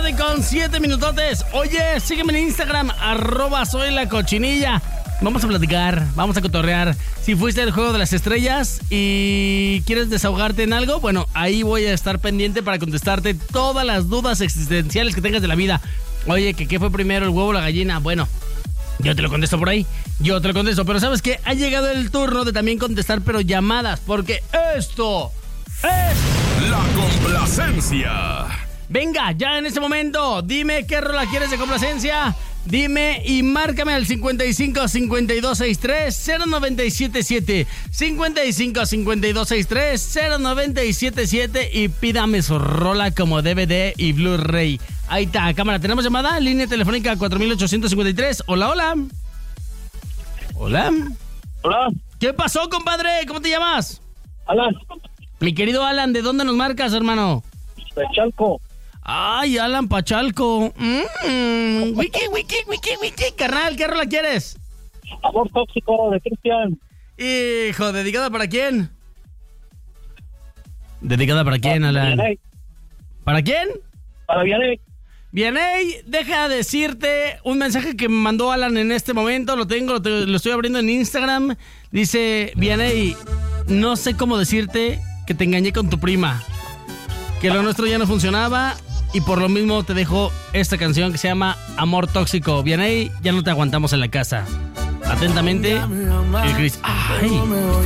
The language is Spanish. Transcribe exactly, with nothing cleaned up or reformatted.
tarde con siete minutotes. Oye, sígueme en Instagram, arroba soy la cochinilla. Vamos a platicar, vamos a cotorrear. Si fuiste al Juego de las Estrellas y quieres desahogarte en algo, bueno, ahí voy a estar pendiente para contestarte todas las dudas existenciales que tengas de la vida. Oye, ¿que qué fue primero, el huevo o la gallina? Bueno, yo te lo contesto por ahí, yo te lo contesto. Pero ¿sabes qué? Ha llegado el turno de también contestar, pero llamadas, porque esto es... La complacencia. Venga, ya en este momento, dime qué rola quieres de complacencia. Dime y márcame al cincuenta y cinco, cincuenta y dos sesenta y tres, cero noventa y siete siete. cincuenta y cinco, cincuenta y dos sesenta y tres, cero noventa y siete siete y pídame su rola como D V D y Blu-ray. Ahí está, cámara, tenemos llamada, línea telefónica cuatro mil ochocientos cincuenta y tres. Hola, hola. Hola. Hola. ¿Qué pasó, compadre? ¿Cómo te llamas? Alan. Mi querido Alan, ¿de dónde nos marcas, hermano? De Chalco. Ay, Alan Pachalco. Mmm. Wiki, wiki, wiki, wiki. Carnal, ¿qué rola quieres? Amor tóxico de Cristian. Hijo, ¿dedicada para quién? ¿Dedicada para quién, Alan? Vianey. ¿Para quién? Para Vianey. Vianey, deja decirte un mensaje que me mandó Alan en este momento. Lo tengo, lo, te- lo estoy abriendo en Instagram. Dice, Vianey, no sé cómo decirte que te engañé con tu prima. Que lo nuestro ya no funcionaba. Y por lo mismo te dejo esta canción que se llama Amor Tóxico. Vianey, ya no te aguantamos en la casa. Atentamente, el Chris. Ay,